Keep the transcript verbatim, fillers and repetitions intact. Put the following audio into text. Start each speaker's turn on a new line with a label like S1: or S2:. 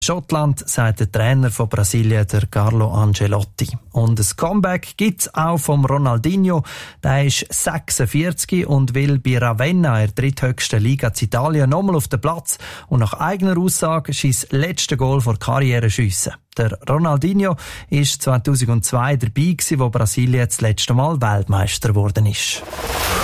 S1: Schottland, sagt der Trainer von Brasilien, der Carlo Ancelotti. Und ein Comeback gibt's auch vom Ronaldinho. Der ist sechsundvierzig und will bei Ravenna, der dritthöchsten Liga in Italien, nochmal auf den Platz und nach eigener Aussage sein letztes Goal vor Karriere schiessen. Der Ronaldinho war zweitausendzwei dabei, wo Brasilien das letzte Mal Weltmeister geworden ist.